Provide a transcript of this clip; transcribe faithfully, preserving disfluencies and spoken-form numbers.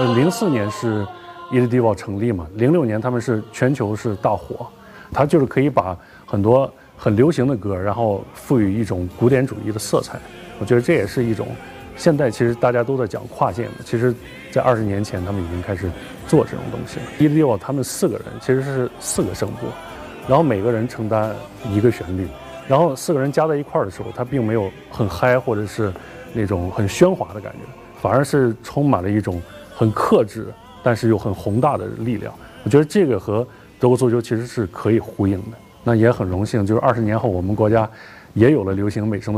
呃，零四年是 Ildivo 成立嘛，零六年他们是全球是大火，他就是可以把很多很流行的歌，然后赋予一种古典主义的色彩。我觉得这也是一种，现在其实大家都在讲跨界嘛，其实在二十年前他们已经开始做这种东西了。Ildivo 他们四个人其实是四个声部，然后每个人承担一个旋律，然后四个人加在一块儿的时候，它并没有很嗨或者是那种很喧哗的感觉，反而是充满了一种很克制但是又很宏大的力量。我觉得这个和德国足球其实是可以呼应的。那也很荣幸，就是二十年后我们国家也有了流行美声的